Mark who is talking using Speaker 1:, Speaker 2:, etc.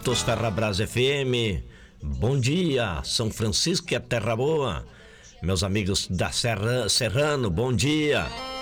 Speaker 1: Santos, Ferrabras FM. Bom dia, São Francisco e a Terra Boa. Meus amigos da Serrano, bom dia.